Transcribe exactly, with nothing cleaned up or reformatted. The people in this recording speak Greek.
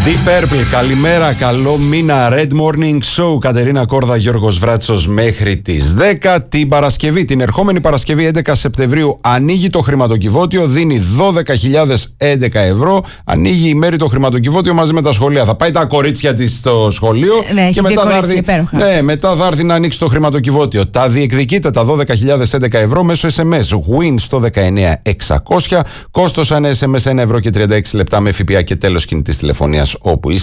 Deep Purple, καλημέρα, καλό μήνα. Red Morning Show, Κατερίνα Κόρδα, Γιώργος Βράτσος μέχρι τις δέκα. Την Παρασκευή, την ερχόμενη Παρασκευή έντεκα Σεπτεμβρίου ανοίγει το χρηματοκιβώτιο, δίνει δώδεκα χιλιάδες έντεκα ευρώ. Ανοίγει η μέρη το χρηματοκιβώτιο μαζί με τα σχολεία. Θα πάει τα κορίτσια της στο σχολείο, ναι, και μετά θα, έρθει, ναι, μετά θα έρθει να ανοίξει το χρηματοκιβώτιο. Τα διεκδικείτε τα δώδεκα χιλιάδες έντεκα ευρώ μέσω ες εμ ες Win στο δεκαεννιά εξακόσια. Κόστος ένα ες εμ ες ένα ευρώ και τριάντα έξι λεπτά με ΦΠΑ και τέλος κινητής τηλεφωνίας όπου είστε.